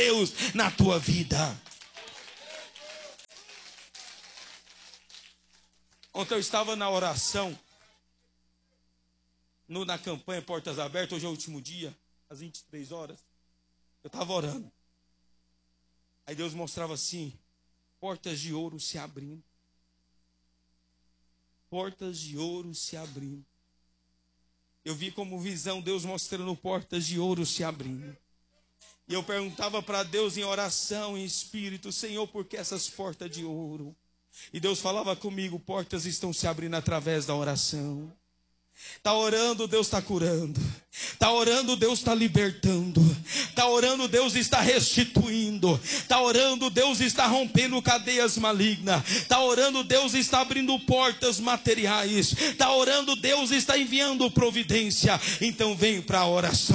Deus na tua vida. Ontem eu estava na oração, na campanha Portas Abertas. Hoje é o último dia, às 23 horas. Eu estava orando. Aí Deus mostrava assim, portas de ouro se abrindo. Portas de ouro se abrindo. Eu vi como visão Deus mostrando portas de ouro se abrindo. E eu perguntava para Deus em oração, em espírito, Senhor, por que essas portas de ouro? E Deus falava comigo, portas estão se abrindo através da oração. Está orando, Deus está curando. Está orando, Deus está libertando. Está orando, Deus está restituindo. Está orando, Deus está rompendo cadeias malignas. Está orando, Deus está abrindo portas materiais. Está orando, Deus está enviando providência. Então vem para a oração.